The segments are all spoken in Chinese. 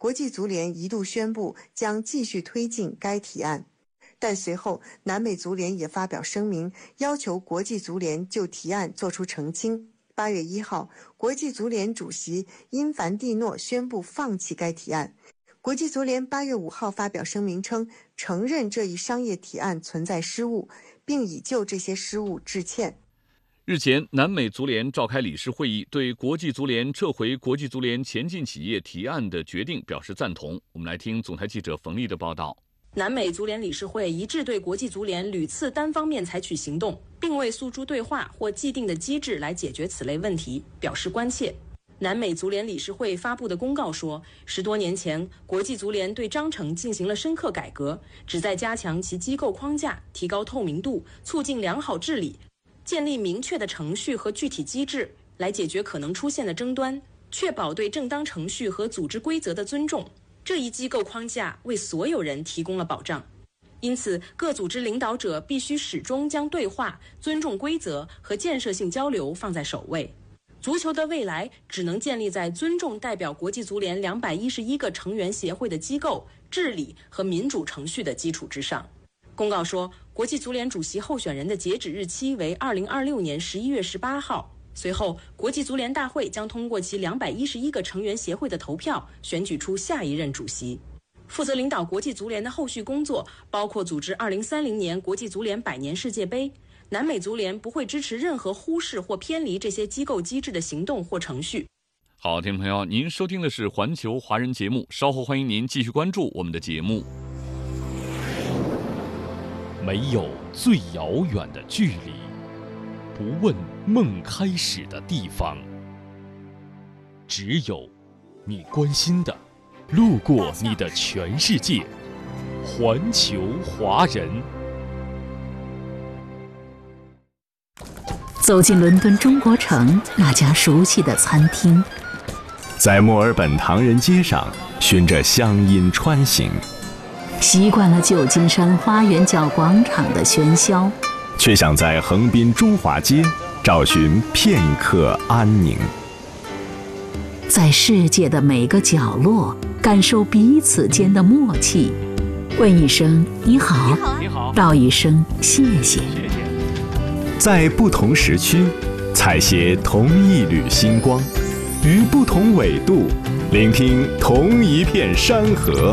国际足联一度宣布将继续推进该提案，但随后南美足联也发表声明，要求国际足联就提案作出澄清。8月1号，国际足联主席因凡蒂诺宣布放弃该提案。国际足联8月5号发表声明称，承认这一商业提案存在失误，并已就这些失误致歉。 日前，南美足联召开理事会议，对国际足联撤回国际足联前进企业提案的决定表示赞同。我们来听总台记者冯丽的报道。 南美足联理事会一致对国际足联屡次单方面采取行动，并未诉诸对话或既定的机制来解决此类问题，表示关切。南美足联理事会发布的公告说，10多年前，国际足联对章程进行了深刻改革，旨在加强其机构框架，提高透明度，促进良好治理，建立明确的程序和具体机制，来解决可能出现的争端，确保对正当程序和组织规则的尊重。这一机构框架为所有人提供了保障。因此，各组织领导者必须始终将对话、尊重规则和建设性交流放在首位。足球的未来只能建立在尊重代表国际足联211个成员协会的机构、治理和民主程序的基础之上。公告说，国际足联主席候选人的截止日期为2026年11月18号。随后，国际足联大会将通过其211个成员协会的投票，选举出下一任主席。负责领导国际足联的后续工作包括组织2030年国际足联100年世界杯。南美足联不会支持任何忽视或偏离这些机构机制的行动或程序。 好，听众朋友，您收听的是环球华人节目，稍后欢迎您继续关注我们的节目。 没有最遥远的距离，不问梦开始的地方，只有你关心的，路过你的全世界。环球华人。 走进伦敦中国城那家熟悉的餐厅， 在墨尔本唐人街上循着乡音穿行， 习惯了旧金山花园角广场的喧嚣， 却想在横滨中华街找寻片刻安宁。 在世界的每个角落感受彼此间的默契，问一声你好，道一声谢谢。 在不同时区采撷同一缕星光，于不同纬度聆听同一片山河。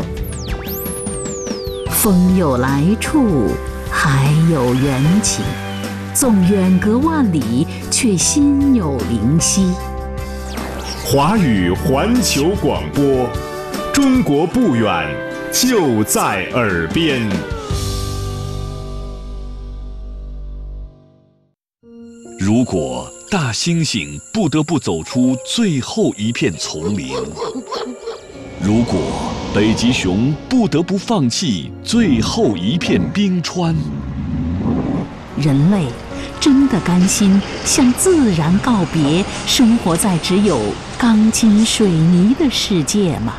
风有来处，海有缘起，纵远隔万里，却心有灵犀。 华语环球广播，中国不远，就在耳边。 如果大猩猩不得不走出最后一片丛林，如果北极熊不得不放弃最后一片冰川， 人类真的甘心向自然告别，生活在只有钢筋水泥的世界吗？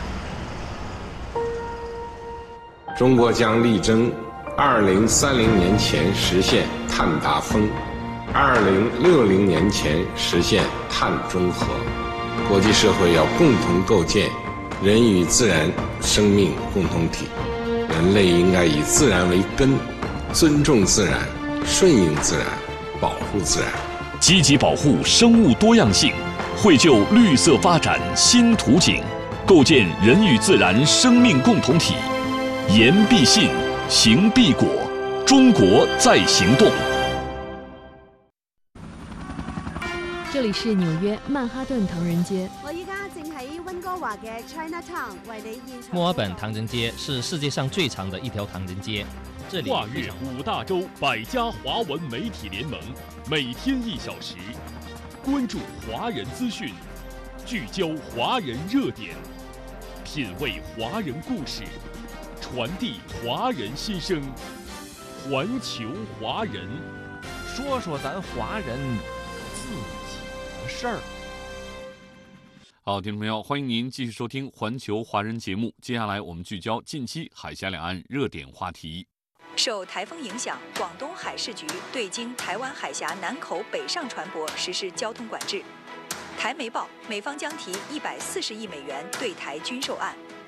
中国将力争2030年前实现碳达峰，2060年前实现碳中和。国际社会要共同构建人与自然生命共同体，人类应该以自然为根，尊重自然，顺应自然，保护自然， 积极保护生物多样性，绘就绿色发展新图景，构建人与自然生命共同体。言必信，行必果，中国在行动。 这里是纽约曼哈顿唐人街。 我依家正喺温哥華嘅 Chinatown 為你現場。 墨爾本唐人街是世界上最长的一条唐人街，这里跨越5大洲100家华文媒体联盟，每天1小时，关注华人资讯，聚焦华人热点，品味华人故事，传递华人心声。环球华人， 说说咱华人自己的事儿。 好，听众朋友，欢迎您继续收听环球华人节目。接下来我们聚焦近期海峡两岸热点话题。 受台风影响，广东海事局对经台湾海峡南口北上船舶实施交通管制。台媒报，美方将提140亿美元对台军售案。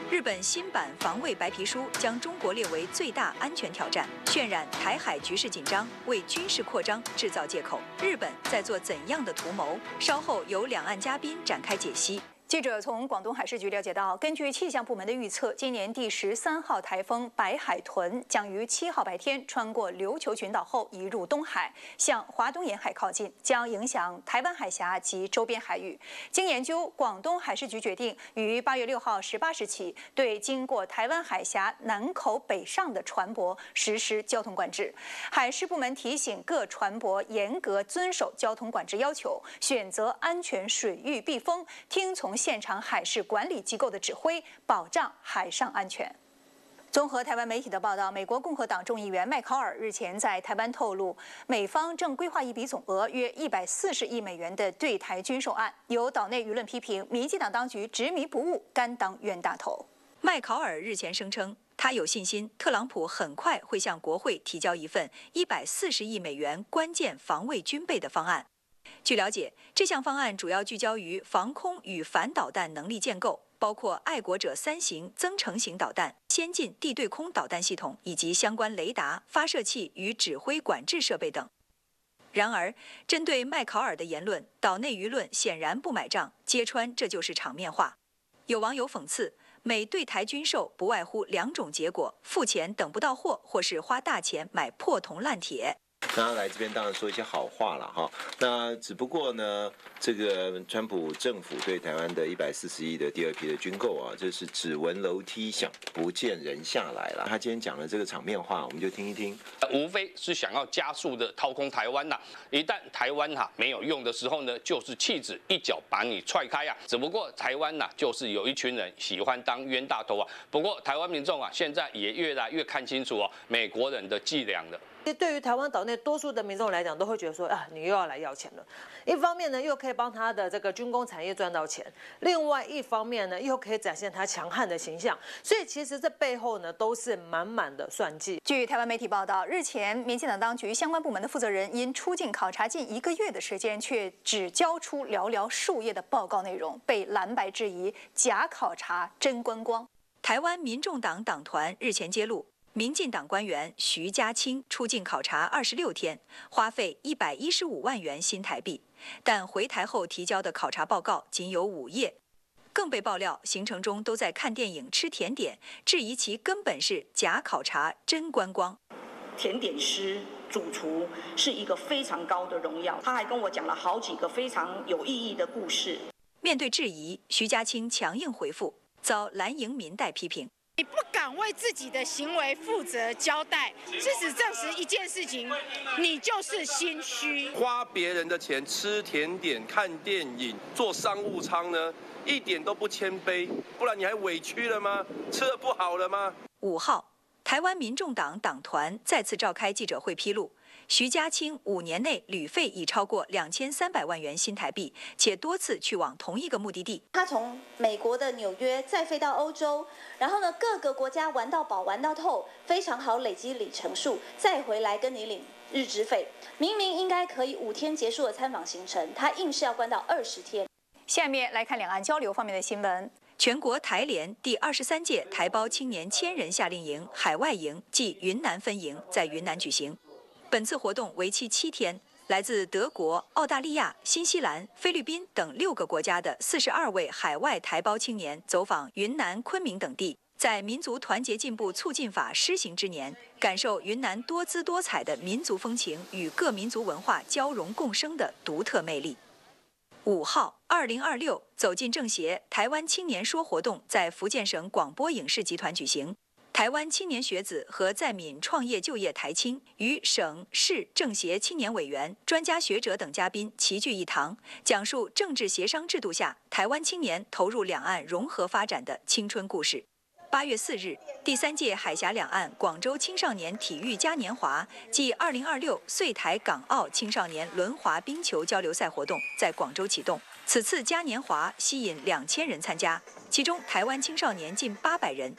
日本新版防卫白皮书将中国列为最大安全挑战，渲染台海局势紧张，为军事扩张制造借口。日本在做怎样的图谋？稍后由两岸嘉宾展开解析。记者从广东海事局了解到，根据气象部门的预测，今年第13号台风白海豚将于7号白天穿过琉球群岛后移入东海，向华东沿海靠近，将影响台湾海峡及周边海域。经研究，广东海事局决定于8月6号18时起，对经过台湾海峡南口北上的船舶实施交通管制。海事部门提醒各船舶严格遵守交通管制要求，选择安全水域避风，听从现场海事管理机构的指挥，保障海上安全。综合台湾媒体的报道，美国共和党众议员麦考尔日前在台湾透露，美方正规划一笔总额约140亿美元的对台军售案，有岛内舆论批评民进党当局执迷不悟，甘当冤大头。麦考尔日前声称，他有信心特朗普很快会向国会提交一份140亿美元关键防卫军备的方案。据了解，这项方案主要聚焦于防空与反导弹能力建构，包括爱国者3型增程型导弹、先进地对空导弹系统以及相关雷达、发射器与指挥管制设备等。然而，针对麦考尔的言论，岛内舆论显然不买账，揭穿这就是场面话。有网友讽刺，美对台军售不外乎2种结果：付钱等不到货，或是花大钱买破铜烂铁。 那他来这边当然说一些好话了哈，那只不过呢，这个川普政府对台湾的140亿的第2批的军购啊，这是只闻楼梯响，不见人下来了。他今天讲的这个场面话，我们就听一听。 无非是想要加速的掏空台湾呐，一旦台湾没有用的时候呢，就是弃子一脚把你踹开啊。只不过台湾就是有一群人喜欢当冤大头啊。不过台湾民众现在也越来越看清楚美国人的伎俩了。 对于台湾岛内多数的民众来讲，都会觉得说你又要来要钱了。一方面呢，又可以帮他的这个军工产业赚到钱；另外一方面呢，又可以展现他强悍的形象。所以其实这背后呢，都是满满的算计。 据台湾媒体报道，日前民进党当局相关部门的负责人因出境考察近1个月的时间，却只交出寥寥数页的报告内容，被蓝白质疑假考察真观光。台湾民众党党团日前揭露，民进党官员徐家清出境考察26天，花费115万元新台币，但回台后提交的考察报告仅有5页。更被爆料，行程中都在看电影、吃甜点，质疑其根本是假考察真观光。 甜点师、主厨是一个非常高的荣耀，他还跟我讲了好几个非常有意义的故事。 面对质疑，徐家清强硬回复，遭蓝营民代批评。 你不敢为自己的行为负责交代，事实证实一件事情，你就是心虚。 花别人的钱吃甜点、看电影、坐商务舱呢，一点都不谦卑，不然你还委屈了吗？吃得不好了吗 ？5号，台湾民众党党团再次召开记者会披露，徐家清5年内旅费已超过2300万元新台币，且多次去往同一个目的地。 他从美国的纽约再飞到欧洲，然后呢各个国家玩到饱玩到透，非常好累积里程数，再回来跟你领日资费。明明应该可以5天结束的参访行程，他硬是要关到20天。 下面来看两岸交流方面的新闻。全国台联第23届台胞青年1000人夏令营海外营暨云南分营在云南举行。本次活动为期7天，来自德国、澳大利亚、新西兰、菲律宾等6个国家的42位海外台胞青年走访云南、昆明等地，在民族团结进步促进法施行之年，感受云南多姿多彩的民族风情与各民族文化交融共生的独特魅力。5号，2026走进政协台湾青年说活动在福建省广播影视集团举行。台湾青年学子和在闽创业就业台青与省市政协青年委员、专家学者等嘉宾齐聚一堂，讲述政治协商制度下台湾青年投入两岸融合发展的青春故事。8月4日，第3届海峡两岸广州青少年体育嘉年华暨2026穗台港澳青少年轮滑冰球交流赛活动在广州启动。此次嘉年华吸引2000人参加，其中台湾青少年近800人。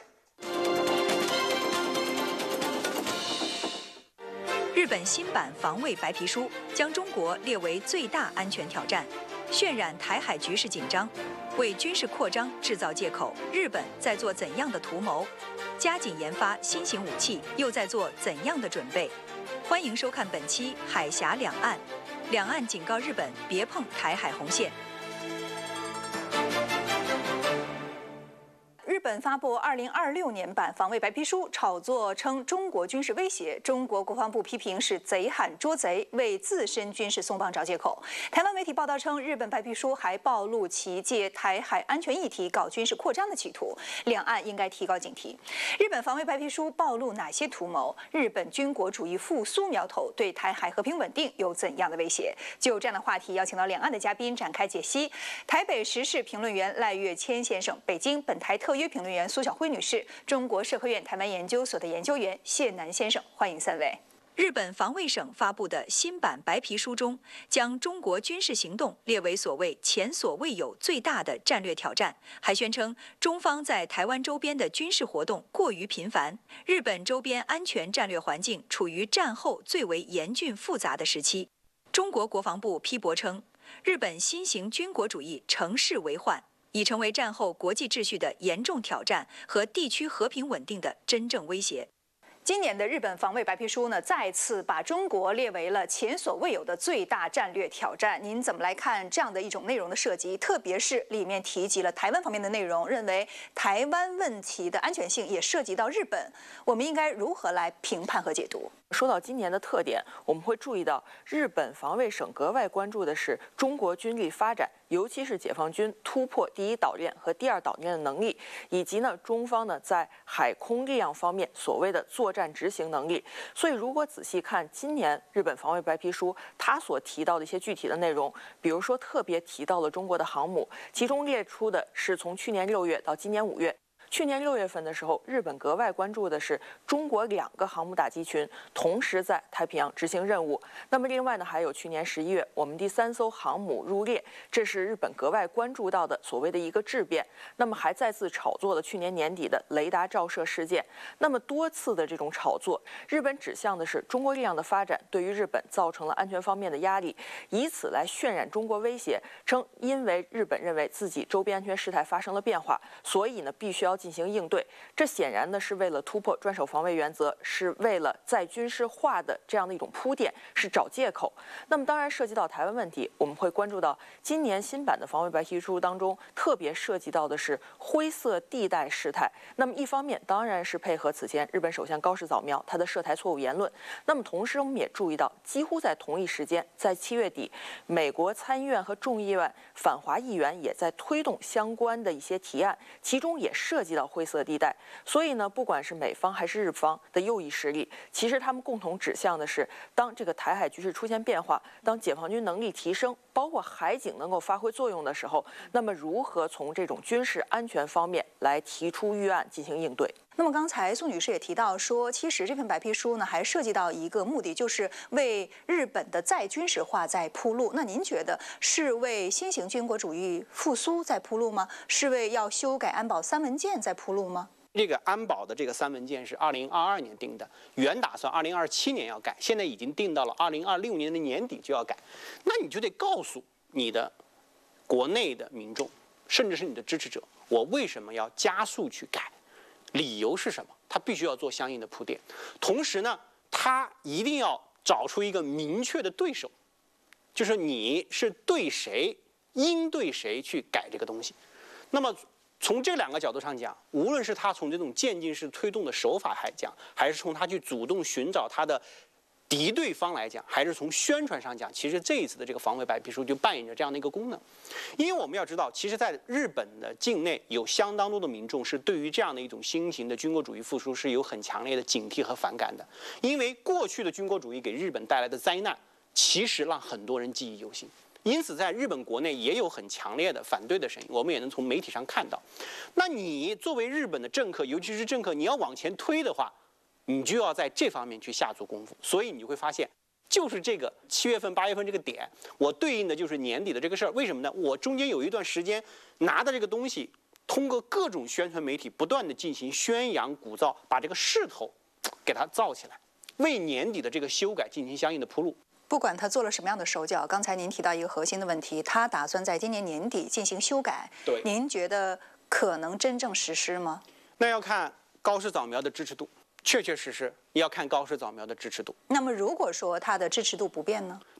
日本新版防卫白皮书将中国列为最大安全挑战，渲染台海局势紧张。 为军事扩张制造借口，日本在做怎样的图谋？加紧研发新型武器，又在做怎样的准备？欢迎收看本期《海峡两岸》，两岸警告日本别碰台海红线。日本发布2026年版防卫白皮书，炒作称中国军事威胁。中国国防部批评是贼喊捉贼，为自身军事松绑找借口。台湾媒体报道称，日本白皮书还暴露其借台海安全议题搞军事扩张的企图，两岸应该提高警惕。日本防卫白皮书暴露哪些图谋？日本军国主义复苏苗头对台海和平稳定有怎样的威胁？就这样的话题，邀请到两岸的嘉宾展开解析。台北时事评论员赖岳谦先生，北京本台特约评论员苏晓辉女士，中国社科院台湾研究所的研究员谢南先生，欢迎三位。日本防卫省发布的新版白皮书中，将中国军事行动列为所谓前所未有最大的战略挑战，还宣称中方在台湾周边的军事活动过于频繁，日本周边安全战略环境处于战后最为严峻复杂的时期。中国国防部批驳称，日本新型军国主义乘势为患，已成为战后国际秩序的严重挑战和地区和平稳定的真正威胁。今年的日本防卫白皮书呢，再次把中国列为了前所未有的最大战略挑战。您怎么来看这样的一种内容的涉及？特别是里面提及了台湾方面的内容，认为台湾问题的安全性也涉及到日本，我们应该如何来评判和解读？ 说到今年的特点，我们会注意到日本防卫省格外关注的是中国军力发展，尤其是解放军突破第一岛链和第二岛链的能力，以及中方在海空力量方面所谓的作战执行能力。所以如果仔细看今年日本防卫白皮书，它所提到的一些具体的内容，比如说特别提到了中国的航母，其中列出的是从去年6月到今年5月。去年6月份的时候，日本格外关注的是中国2个航母打击群同时在太平洋执行任务。那么另外还有去年11月我们第3艘航母入列，这是日本格外关注到的所谓的一个质变。那么还再次炒作了去年年底的雷达照射事件。那么多次的这种炒作，日本指向的是中国力量的发展对于日本造成了安全方面的压力，以此来渲染中国威胁，称因为日本认为自己周边安全事态发生了变化，所以必须要进行应对。这显然是为了突破专守防卫原则，是为了在军事化的这样的一种铺垫，是找借口。那么当然涉及到台湾问题，我们会关注到今年新版的防卫白皮书当中特别涉及到的是灰色地带事态。那么一方面当然是配合此前日本首相高市早苗他的涉台错误言论，那么同时我们也注意到几乎在同一时间，在7月底，美国参议院和众议院反华议员也在推动相关的一些提案，其中也涉及到灰色地带。所以不管是美方还是日方的右翼势力，其实他们共同指向的是，当这个台海局势出现变化，当解放军能力提升，包括海警能够发挥作用的时候，那么如何从这种军事安全方面来提出预案进行应对。 那么刚才宋女士也提到说，其实这份白皮书呢，还涉及到一个目的，就是为日本的再军事化在铺路。那您觉得是为新型军国主义复苏在铺路吗？是为要修改安保3文件在铺路吗？ 这个安保的这个3文件是2022年定的，原打算2027年要改，现在已经定到了2026年的年底就要改。那你就得告诉你的国内的民众，甚至是你的支持者，我为什么要加速去改？理由是什么？他必须要做相应的铺垫。同时呢，他一定要找出一个明确的对手，就是你是对谁，应对谁去改这个东西。那么从这2个角度上讲，无论是他从这种渐进式推动的手法来讲，还是从他去主动寻找他的敌对方来讲，还是从宣传上讲，其实这一次的这个防卫白皮书就扮演着这样的一个功能。因为我们要知道，其实在日本的境内有相当多的民众是对于这样的一种新型的军国主义复苏是有很强烈的警惕和反感的。因为过去的军国主义给日本带来的灾难，其实让很多人记忆犹新。因此在日本国内也有很强烈的反对的声音，我们也能从媒体上看到。那你作为日本的政客，尤其是政客，你要往前推的话，你就要在这方面去下足功夫。所以你会发现，就是这个7月份、8月份这个点，我对应的就是年底的这个事儿。为什么呢？我中间有一段时间拿的这个东西，通过各种宣传媒体不断的进行宣扬、鼓噪，把这个势头给它造起来，为年底的这个修改进行相应的铺路。 不管他做了什么样的手脚，刚才您提到一个核心的问题，他打算在今年年底进行修改。 对， 您觉得可能真正实施吗？ 那要看高市早苗的支持度，确确实实要看高市早苗的支持度。 那么如果说他的支持度不变呢？